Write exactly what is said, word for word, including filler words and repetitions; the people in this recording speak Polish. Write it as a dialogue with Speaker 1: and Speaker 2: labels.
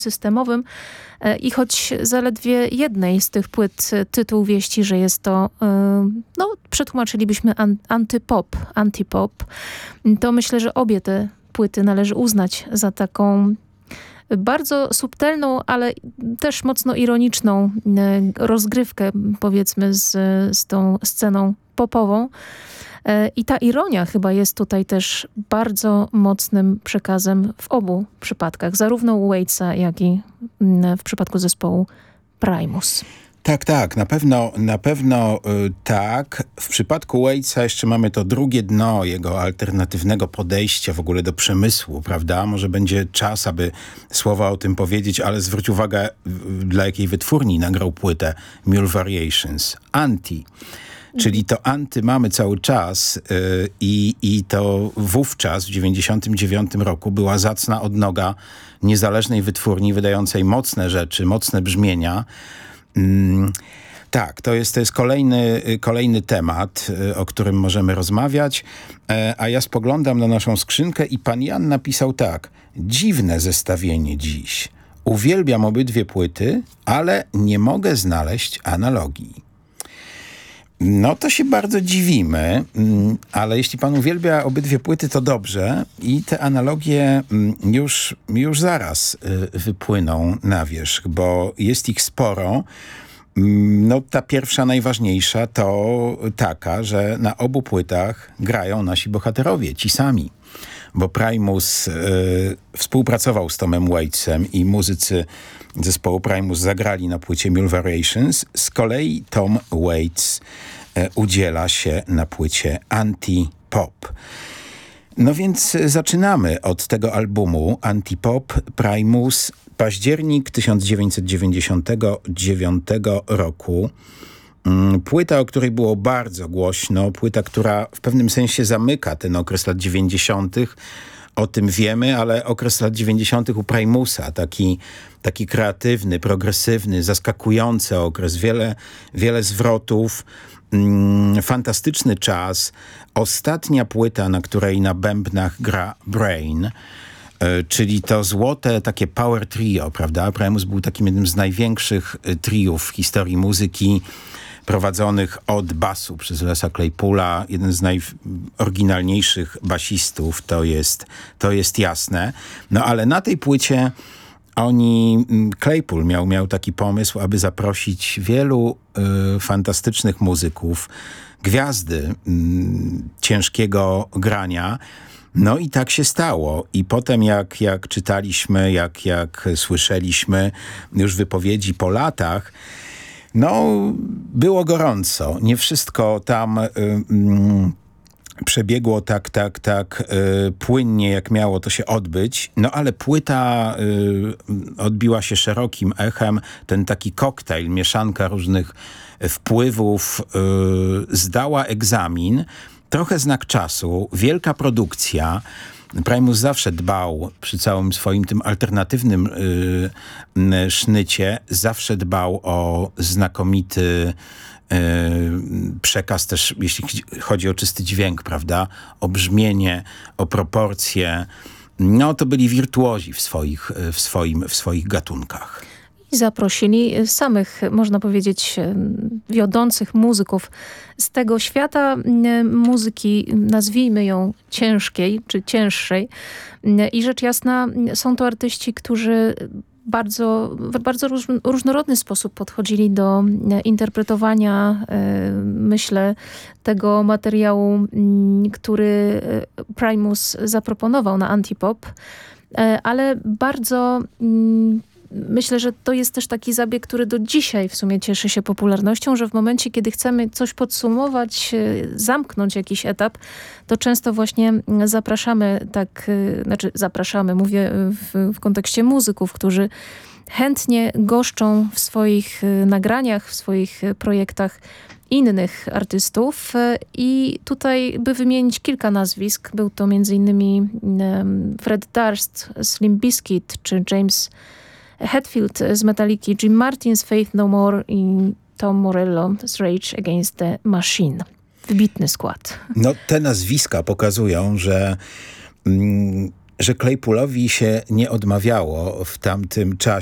Speaker 1: systemowym i choć zaledwie jednej z tych płyt tytuł wieści, że jest to, no przetłumaczylibyśmy an- antypop, antipop, to myślę, że obie te płyty należy uznać za taką bardzo subtelną, ale też mocno ironiczną rozgrywkę, powiedzmy, z, z tą sceną popową. I ta ironia chyba jest tutaj też bardzo mocnym przekazem w obu przypadkach, zarówno u Waitsa, jak i w przypadku zespołu Primus.
Speaker 2: Tak, tak, na pewno, na pewno y, tak. W przypadku Waitsa jeszcze mamy to drugie dno jego alternatywnego podejścia w ogóle do przemysłu, prawda? Może będzie czas, aby słowa o tym powiedzieć, ale zwróć uwagę, y, dla jakiej wytwórni nagrał płytę Mule Variations. Anti. Czyli to anty mamy cały czas yy, i, i to wówczas w dziewięćdziesiątym dziewiątym roku była zacna odnoga niezależnej wytwórni wydającej mocne rzeczy, mocne brzmienia. Yy, tak, to jest, to jest kolejny, kolejny temat, yy, o którym możemy rozmawiać. Yy, a ja spoglądam na naszą skrzynkę i pan Jan napisał tak. Dziwne zestawienie dziś. Uwielbiam obydwie płyty, ale nie mogę znaleźć analogii. No to się bardzo dziwimy, ale jeśli pan uwielbia obydwie płyty, to dobrze i te analogie już, już zaraz wypłyną na wierzch, bo jest ich sporo. No ta pierwsza, najważniejsza to taka, że na obu płytach grają nasi bohaterowie, ci sami. Bo Primus y, współpracował z Tomem Waitsem i muzycy zespołu Primus zagrali na płycie Mule Variations. Z kolei Tom Waits y, udziela się na płycie Anti-Pop. No więc zaczynamy od tego albumu Anti-Pop Primus. Październik tysiąc dziewięćset dziewięćdziesiątego dziewiątego roku. Płyta, o której było bardzo głośno, płyta, która w pewnym sensie zamyka ten okres lat dziewięćdziesiątych. O tym wiemy, ale okres lat dziewięćdziesiątych u Primusa, taki, taki kreatywny, progresywny, zaskakujący okres, wiele, wiele zwrotów, mm, fantastyczny czas. Ostatnia płyta, na której na bębnach gra Brain, czyli to złote takie power trio, prawda? Primus był takim jednym z największych triów w historii muzyki, prowadzonych od basu przez Lesa Claypoola, jeden z najoryginalniejszych basistów, to jest, to jest jasne. No ale na tej płycie oni, Claypool miał, miał taki pomysł, aby zaprosić wielu y, fantastycznych muzyków, gwiazdy y, ciężkiego grania. No i tak się stało. I potem jak, jak czytaliśmy, jak, jak słyszeliśmy już wypowiedzi po latach, no było gorąco. Nie wszystko tam y, y, przebiegło tak, tak, tak y, płynnie, jak miało to się odbyć. No ale płyta y, odbiła się szerokim echem. Ten taki koktajl, mieszanka różnych wpływów y, zdała egzamin. Trochę znak czasu, wielka produkcja. Primus zawsze dbał przy całym swoim tym alternatywnym yy, sznycie, zawsze dbał o znakomity yy, przekaz też, jeśli chodzi o czysty dźwięk, prawda? O brzmienie, o proporcje. No to byli wirtuozi w swoich, w swoim, w swoich gatunkach.
Speaker 1: I zaprosili samych, można powiedzieć, wiodących muzyków z tego świata muzyki, nazwijmy ją ciężkiej czy cięższej. I rzecz jasna, są to artyści, którzy bardzo, w bardzo róż, różnorodny sposób podchodzili do interpretowania, myślę, tego materiału, który Primus zaproponował na Antipop, ale bardzo... Myślę, że to jest też taki zabieg, który do dzisiaj w sumie cieszy się popularnością, że w momencie, kiedy chcemy coś podsumować, zamknąć jakiś etap, to często właśnie zapraszamy, tak, znaczy zapraszamy, mówię w, w kontekście muzyków, którzy chętnie goszczą w swoich nagraniach, w swoich projektach innych artystów i tutaj, by wymienić kilka nazwisk, był to między innymi Fred Durst, Slim Bizkit czy James Hetfield z Metalliki, Jim Martin z Faith No More i Tom Morello z Rage Against the Machine. Wybitny skład.
Speaker 2: No te nazwiska pokazują, że mm, że Claypoolowi się nie odmawiało w tamtym czasie.